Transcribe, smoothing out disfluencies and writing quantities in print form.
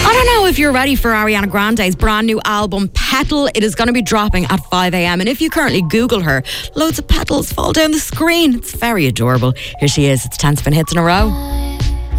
I don't know if you're ready for Ariana Grande's brand new album, Petal. It is going to be dropping at 5 a.m. And if you currently Google her, loads of petals fall down the screen. It's very adorable. Here she is. It's 10 spin hits in a row.